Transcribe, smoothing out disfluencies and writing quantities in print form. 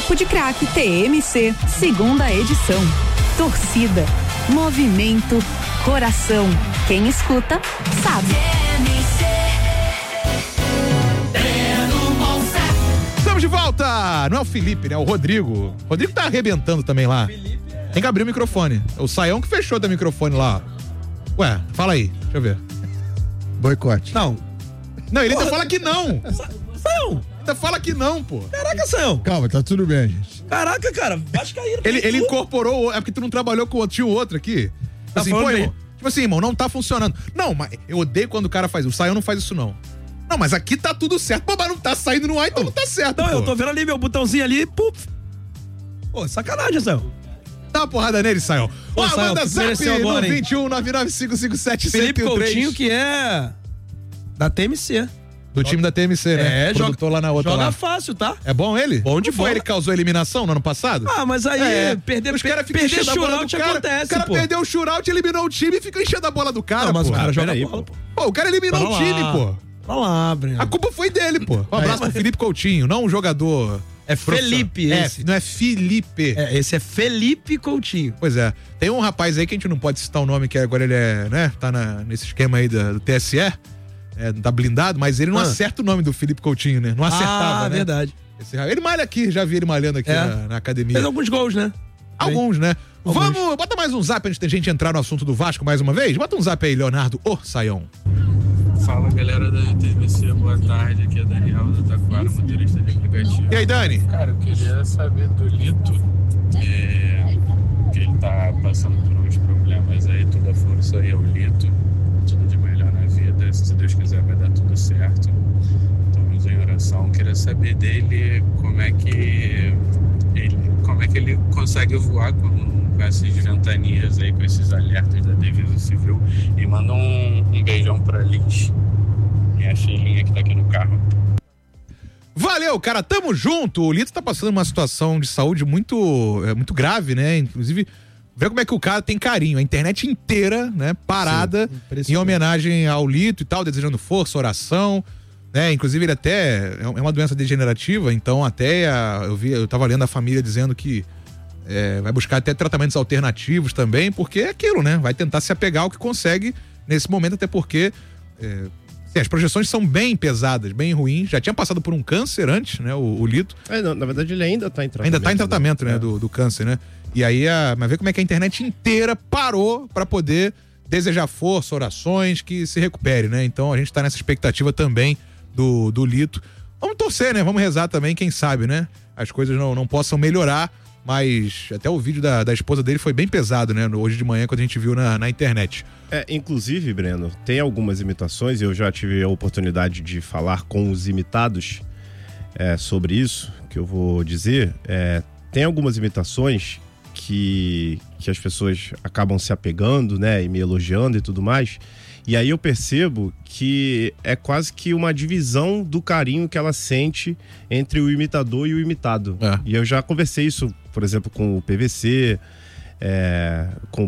Papo de Craque TMC, segunda edição. Torcida, movimento, coração. Quem escuta, sabe. Estamos de volta! Não é o Felipe, né? É o Rodrigo. O Rodrigo tá arrebentando também lá. Tem que abrir o microfone. É o Saião que fechou do microfone lá. Ué, fala aí. Deixa eu ver. Boicote. Não, ele ainda fala que não. Saião! Ainda fala que não, pô. Caraca, Saião! Calma, tá tudo bem, gente. Caraca, cara, vascaíno. Ele incorporou, é porque tu não trabalhou com o outro, tinha o outro aqui. Tá Assim, falando pô, bem. irmão, tipo assim, irmão, não tá funcionando. Não, mas eu odeio quando o cara faz isso. O Saião não faz isso, não. Não, mas aqui tá tudo certo. Pô, mas não tá saindo no ar, então não tá certo, Não, pô. eu tô vendo ali meu botãozinho ali, puf. Pô, sacanagem, Saião. Dá uma porrada nele, Saião. Ô, Saião, manda tu zap mereceu agora, no hein? 21 99557 Felipe Coutinho, que é da TMC. do time da TMC, né? Produtor lá na outra joga lá. fácil, tá? É bom ele? Bom de Não foi bola. ele que causou a eliminação no ano passado? Ah, mas aí Os caras ficam perder enchendo a bola do shootout cara. acontece, O cara pô. perdeu o shootout, eliminou o time e fica enchendo a bola do cara, Não, mas pô. o cara joga peraí, bola, pô. Pô, o cara eliminou o time, pô. Vai lá, Breno. A culpa foi dele, pô. Um abraço pro Felipe Coutinho, não um jogador... É Felipe esse. Não é Felipe. Esse é Felipe Coutinho. Pois é. Tem um rapaz aí que a gente não pode citar o nome, que agora ele é, né? Tá nesse esquema aí do TSE. Tá blindado, mas ele não acerta o nome do Felipe Coutinho, né? Não acertava, né? Verdade. Ele malha aqui, já vi ele malhando aqui na academia. Fez alguns gols, né? Alguns, né? Alguns. Vamos, bota mais um zap antes da gente entrar no assunto do Vasco mais uma vez. Bota um zap aí, Leonardo Saião. Fala, galera da TVC, boa tarde. Aqui é Daniel do Taquara, motorista de aplicativo. E aí, Dani? Cara, eu queria saber do Lito, que ele tá passando por uns problemas aí, toda a força aí ao Lito, tudo de melhor na vida, se Deus quiser vai dar tudo certo. Estamos em oração. Queria saber dele como é que ele consegue voar com essas ventanias aí, com esses alertas da Defesa Civil. E manda um beijão pra Liz, minha filhinha que tá aqui no carro. Valeu, cara, tamo junto. O Lito tá passando uma situação de saúde muito grave, né? Inclusive, vê como é que o cara tem carinho. A internet inteira, né, parada em homenagem ao Lito e tal, desejando força, oração, né? Inclusive ele até é uma doença degenerativa, então até eu tava lendo a família dizendo que vai buscar até tratamentos alternativos também, porque é aquilo, né? Vai tentar se apegar ao que consegue nesse momento, até porque as projeções são bem pesadas, bem ruins. Já tinha passado por um câncer antes, né? O Lito. Na verdade, ele ainda tá em tratamento. Ainda tá em tratamento, né? Do câncer, né? E aí, mas vê como é que a internet inteira parou pra poder desejar força, orações, que se recupere, né? Então a gente tá nessa expectativa também do Lito. Vamos torcer, né? Vamos rezar também, quem sabe, né? As coisas não possam melhorar. Mas até o vídeo da esposa dele foi bem pesado, né? Hoje de manhã, quando a gente viu na internet. Inclusive, Breno, tem algumas imitações, eu já tive a oportunidade de falar com os imitados sobre isso, que eu vou dizer. Tem algumas imitações que as pessoas acabam se apegando, né? E me elogiando e tudo mais. E aí eu percebo que é quase que uma divisão do carinho que ela sente entre o imitador e o imitado. E eu já conversei isso, por exemplo, com o PVC, com